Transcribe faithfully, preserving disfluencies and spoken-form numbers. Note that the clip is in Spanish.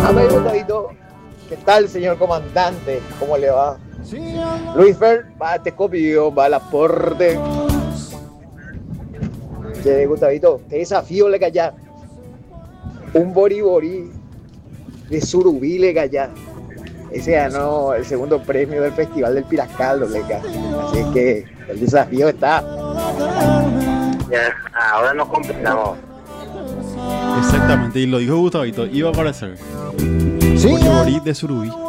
Dame, Gustavito. ¿Qué tal, señor comandante? ¿Cómo le va? Luis Fer, va, te copio, va al aporte. Che, Gustavito, te desafío le calla. Un bori-bori de surubí le calla. Ese ganó el segundo premio del Festival del Piracaldo, leca. Así que el desafío está. Ya, ahora nos completamos. Exactamente, y lo dijo Gustavito, iba a aparecer. Sí, Bori Bori de Surubí.